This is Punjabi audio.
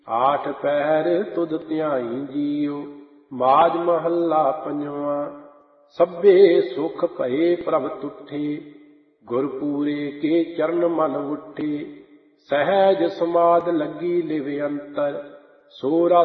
ਆਠ ਪਹਿਰ ਤੁਧ ਧਿਆਈ ਜੀਉ। ਮਾਝ ਮਹੱਲਾ ਪੰਜਵਾਂ। ਸਭੇ ਸੁਖ ਭਏ ਪ੍ਰਭ ਤੁਠੇ, ਗੁਰ ਪੂਰੇ ਕੇ ਚਰਨ ਮਨ ਉੱਠੇ। ਸਹਿਜ ਸਮਾਧ ਲੱਗੀ ਲਿਵ ਅੰਤਰ, ਸੋ ਰਸ